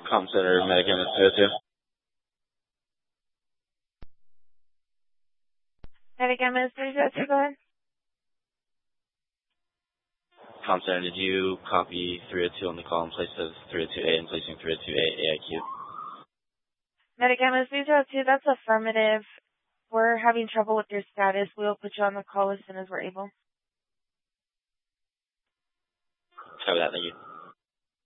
Com Center, Medicam is 302. Medicam is 302, go ahead. Com Center, did you copy 302 on the call in place of 302A and placing 302A AIQ? Medicam is 302, that's affirmative. We're having trouble with your status. We'll put you on the call as soon as we're able. Copy that, thank you.